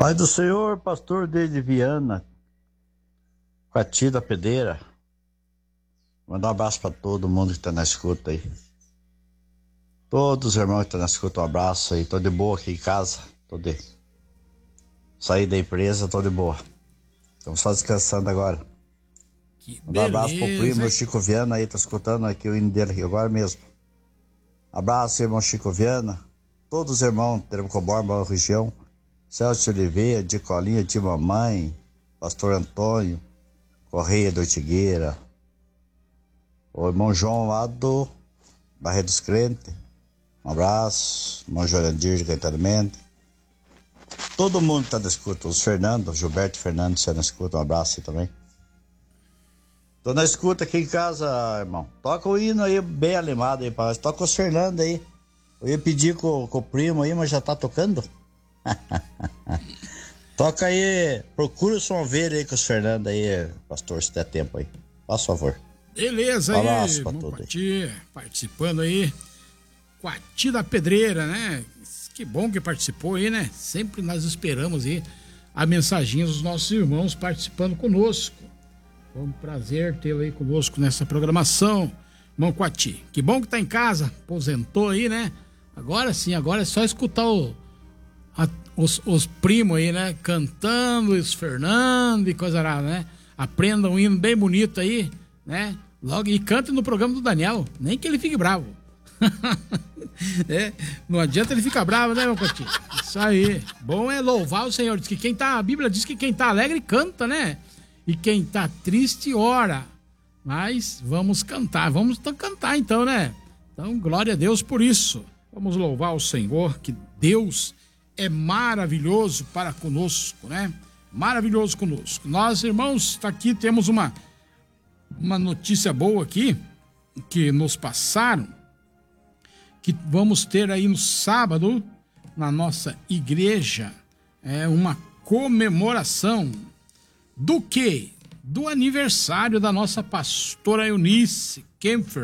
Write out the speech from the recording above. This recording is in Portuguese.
Pai do Senhor, pastor desde Viana, Quati da Pedeira. Mandar um abraço para todo mundo que tá na escuta aí. Todos os irmãos que estão na escuta, um abraço aí. Tô de boa aqui em casa. Saí da empresa, tô de boa. Estamos só descansando agora. Mandar um abraço pro primo Chico Viana aí, tá escutando aqui o hino dele aqui agora mesmo. Abraço, irmão Chico Viana. Todos os irmãos, Tremocoborba, região. Celso Oliveira, de Colinha, de Mamãe, Pastor Antônio, Correia do Ortigueira, o irmão João lá do Barreiro dos Crentes, um abraço, irmão Jorandir de Caetano. Todo mundo tá na escuta, os Fernando, Gilberto Fernando, você na escuta, um abraço aí também. Tô na escuta aqui em casa, irmão. Toca o hino aí, bem animado aí pra nós. Toca os Fernando aí. Eu ia pedir com o primo aí, mas já tá tocando. Toca aí, procura o som verde aí com os Fernando aí, pastor, se der tempo aí. Faz favor. Beleza, aí, Quati, participando aí. Quati da Pedreira, né? Que bom que participou aí, né? Sempre nós esperamos aí a mensagem dos nossos irmãos participando conosco. Foi um prazer tê-lo aí conosco nessa programação, irmão Quati. Que bom que tá em casa, aposentou aí, né? Agora sim, agora é só escutar os primos aí, né? Cantando, os Fernando e coisa rara, né? Aprendam um hino bem bonito aí, né? Logo, e cantem no programa do Daniel, nem que ele fique bravo. Não adianta ele ficar bravo, né, meu Coutinho? Isso aí. Bom é louvar o Senhor. Diz que a Bíblia diz que quem tá alegre canta, né? E quem tá triste ora. Mas vamos cantar então, né? Então, glória a Deus por isso. Vamos louvar o Senhor, que Deus é maravilhoso para conosco, né? Maravilhoso conosco. Nós, irmãos, aqui temos uma notícia boa aqui, que nos passaram, que vamos ter aí no sábado, na nossa igreja, uma comemoração do quê? Do aniversário da nossa pastora Eunice Kempfer.